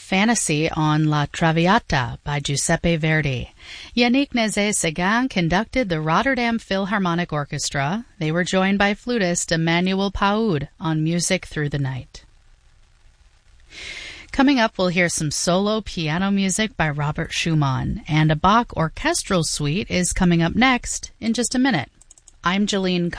Fantasy on La Traviata by Giuseppe Verdi. Yannick Nézet-Séguin conducted the Rotterdam Philharmonic Orchestra. They were joined by flutist Emmanuel Paoud on Music Through the Night. Coming up, we'll hear some solo piano music by Robert Schumann, and a Bach orchestral suite is coming up next in just a minute. I'm Jolene